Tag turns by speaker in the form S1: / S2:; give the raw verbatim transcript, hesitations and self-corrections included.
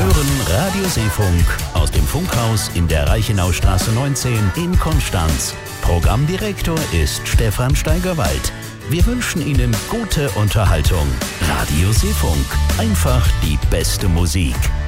S1: hören Radio Seefunk aus dem Funkhaus in der Reichenaustraße neunzehn in Konstanz. Programmdirektor ist Stefan Steigerwald. Wir wünschen Ihnen gute Unterhaltung. Radio Seefunk. Einfach die beste Musik.